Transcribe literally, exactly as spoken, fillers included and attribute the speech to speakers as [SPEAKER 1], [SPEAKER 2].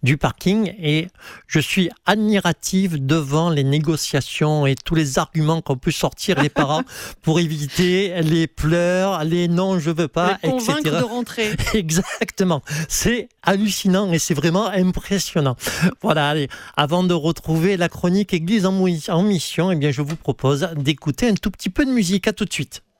[SPEAKER 1] du parking et je suis admirative devant les négociations et tous les arguments qu'on peut sortir les parents pour éviter les pleurs, les non, je veux pas,
[SPEAKER 2] les convaincre
[SPEAKER 1] et cetera.
[SPEAKER 2] de rentrer.
[SPEAKER 1] Exactement. C'est hallucinant et c'est vraiment impressionnant. Voilà, allez, avant de retrouver la chronique Église en Mission, eh bien, je vous propose d'écouter un tout petit peu de musique. À tout de suite.